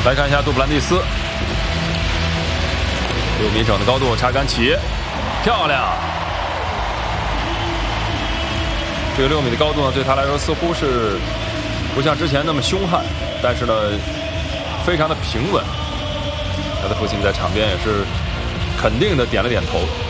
来看一下杜布兰蒂斯6米整的高度，插杆起，漂亮。这个6米的高度呢，对他来说似乎是不像之前那么凶悍，但是呢，非常的平稳。他的父亲在场边也是肯定的点了点头。